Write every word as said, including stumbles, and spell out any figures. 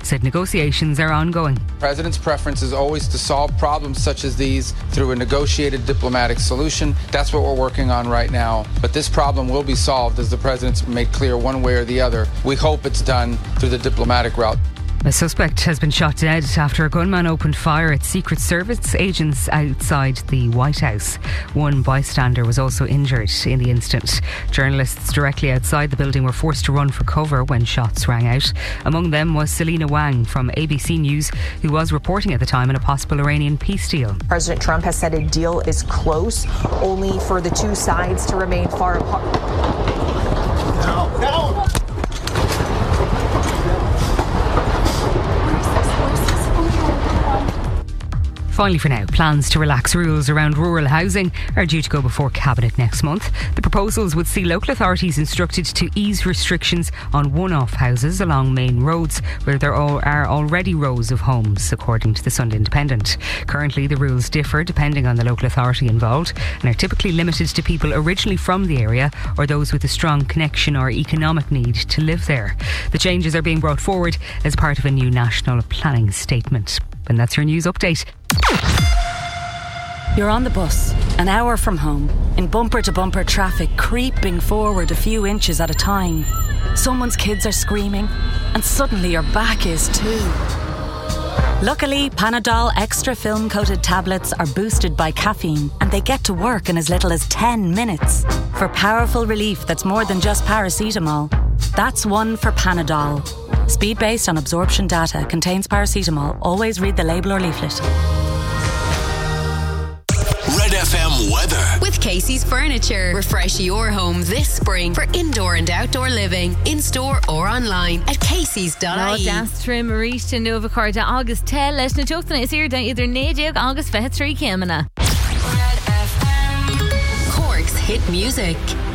said negotiations are ongoing. The President's preference is always to solve problems such as these through a negotiated diplomatic solution. That's what we're working on right now. But this problem will be solved, as the President's made clear, one way or the other. We hope it's done through the diplomatic route. A suspect has been shot dead after a gunman opened fire at Secret Service agents outside the White House. One bystander was also injured in the incident. Journalists directly outside the building were forced to run for cover when shots rang out. Among them was Selena Wang from A B C News, who was reporting at the time on a possible Iranian peace deal. President Trump has said a deal is close, only for the two sides to remain far apart. No, no. Finally for now, plans to relax rules around rural housing are due to go before Cabinet next month. The proposals would see local authorities instructed to ease restrictions on one-off houses along main roads where there are already rows of homes, according to the Sunday Independent. Currently, the rules differ depending on the local authority involved and are typically limited to people originally from the area or those with a strong connection or economic need to live there. The changes are being brought forward as part of a new national planning statement. And that's your news update. You're on the bus, an hour from home, in bumper-to-bumper traffic creeping forward a few inches at a time. Someone's kids are screaming, and suddenly your back is too. Luckily, Panadol Extra film-coated tablets are boosted by caffeine, and they get to work in as little as ten minutes. For powerful relief that's more than just paracetamol. That's one for Panadol. Speed based on absorption data, contains paracetamol. Always read the label or leaflet. Red F M weather. With Casey's Furniture. Refresh your home this spring for indoor and outdoor living. In store or online at Casey's dot I E. Dastra Marista Nova Corda August Tell Leis na Tuchtana is here either Nadiag August Fetri Kimana. Red F M. Cork's hit music.